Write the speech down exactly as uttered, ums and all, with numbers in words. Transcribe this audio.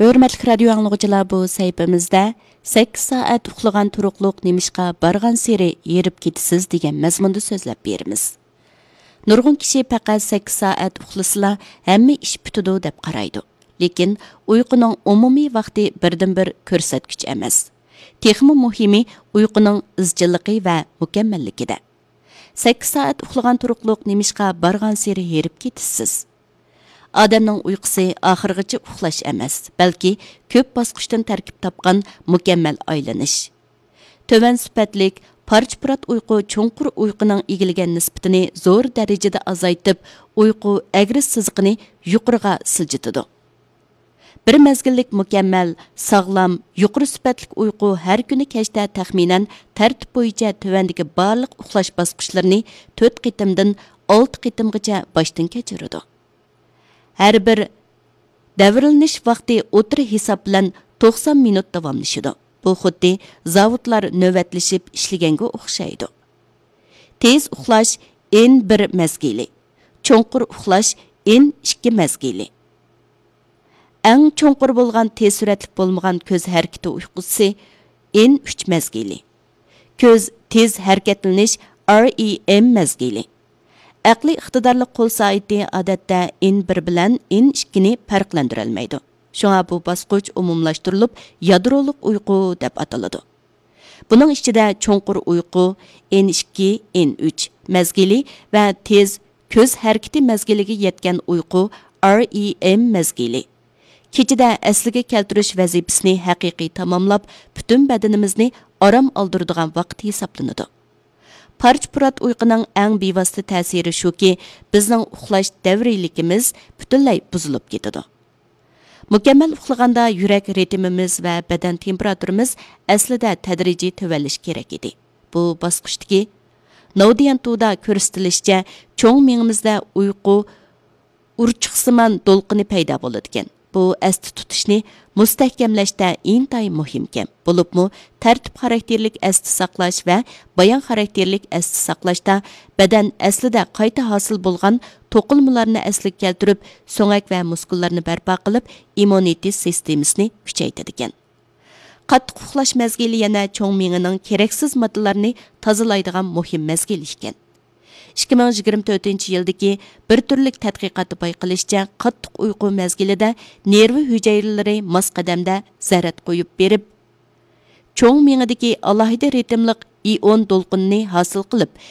Hörmətli radio anlıqçılar, bu səhifəmizdə sakkiz saat uxlagan turuqluq nemişqa barğan seri yerib ketisiz degan məzmunda sözləb berimiz. Nurgun kishi faqat sakkiz saat uxlasıla həmmə iş bütüdü deb qaraydı. Lekin uyquning umumiy vaqti birdən bir ko'rsatkich emas. Texmi muhimi uyquning izchilliqi va mukammalligida. sakkiz saat uxlagan turuqluq nemişqa barğan seri yerib ketisiz. Adamның uyqusi oxirgacha uxlash emas, balki ko'p bosqichdan tarkib topgan mukammal aylanish. Tövan sifatlik parch-purat uyqu cho'nqur uyquning egilgan nisbatini zo'r darajada azaytib, uyqu agris siziqini yuqoriga siljitadi. Bir mezgillik mukammal, sog'lom, yuqori sifatlik uyqu har kuni kechda taxminan tartib bo'yicha tövandagi barliq uxlash bosqichlarini to'rt qitimdan olti qitimgacha boshdan kechiradi. Her bir davrilnish vaqti o'tiri hisob bilan to'qson minut davomlashadi. Bu xuddi zavodlar navbatlashib ishlaganga o'xshaydi. Tez uxlash N bir mezgili, cho'nqur uxlash N ikki mezgili. Eng cho'nqur bo'lgan tez suratlik bo'lmagan ko'z harakati uyqusi N uch mezgili. Ko'z tez harakatlanish R E M mezgili. Aqli iqtidorli qo'l soati odatda N bir bilan N ikki ni farqlantirolmaydi. Shunga bu bosqich umumlashtirilib yadroliq uyqu deb ataladi. Buning ichida cho'nqur uyqu N ikki, N uch mezgili va tez ko'z harakati mezgiliga yetgan uyqu R E M mezgili. Kechida asliga keltirish vazifasini haqiqiy tamomlab, butun badanimizni orom oldiradigan vaqt hisoblanadi. Parch-purat uyquning eng bevosita ta'siri shuki, bizning uxlash davriyligimiz butunlay buzilib ketadi. Mukammal uxlaganda yurak ritmimiz va badan temperaturamiz aslida tadrijiy tövənlish kerak edi. Bu bosqichdagi Naudiantuda ko'rsatilishicha, cho'ng miyamizda uyqu urchiqsiman to'lqini paydo bo'ladi ekan. Bu asti tutishni mustahkamlashda intayin muhimkan. Bo'libmi, tartib xarakterlik asti saqlash va bayon xarakterlik asti saqlashda badan aslida qayta hosil bo'lgan to'qilmalarni asliga keltirib, so'ngak va muskullarni barpo qilib, immunitet sistemasini kuchaytiradi ekan. Qattiq uxlash mezgili yana cho'ng miyaning keraksiz moddalarni tozalaydigan muhim mezgil ekan. ikki ming yigirma to'rtinchi yildagi bir turlik tadqiqotda bayqilishicha, qattiq uyqu mezgilida nervi hujayralari mos qadamda zarat qo'yib berib, cho'ng miyadagi alohida ritmliq ion to'lqinni hosil qilib,